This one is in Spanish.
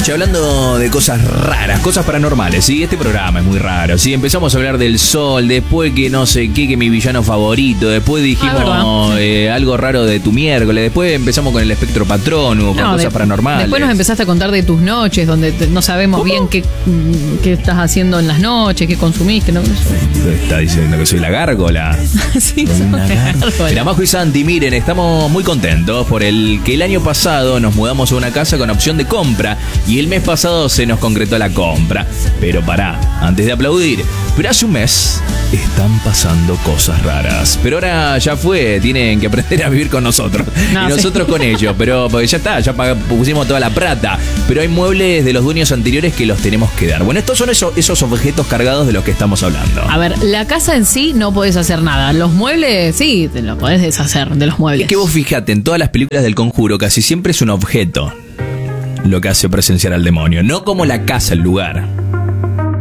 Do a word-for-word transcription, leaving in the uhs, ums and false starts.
noche hablando de cosas raras, cosas paranormales, ¿sí? Este programa es muy raro, ¿sí? Empezamos a hablar del sol, después que no sé qué, que mi villano favorito, después dijimos ah, eh, algo raro de tu miércoles, después empezamos con el espectro patronus, con no, cosas de, paranormales. Después nos empezaste a contar de tus noches, donde te, no sabemos ¿Cómo? bien qué, qué estás haciendo en las noches, qué consumís, que no... ¿Está diciendo que soy la gárgola? Sí, soy la gárgola. Mira, Majo y Santi, miren, estamos muy contentos por el que el año pasado nos mudamos a una casa con opción de compra y el mes pasado se nos concretó la compra. Pero pará, antes de aplaudir, pero hace un mes están pasando cosas raras. Pero ahora ya fue, tienen que aprender a vivir con nosotros. No, y nosotros sí. con ellos, pero porque ya está, ya pusimos toda la plata. Pero hay muebles de los dueños anteriores que los tenemos que dar. Bueno, estos son esos, esos objetos cargados de los que estamos hablando. A ver, la casa en sí no podés hacer nada. Los muebles, sí, te lo podés deshacer de los muebles. Es que vos fijate, en todas las películas del Conjuro casi siempre es un objeto lo que hace presenciar al demonio, no como la casa, el lugar.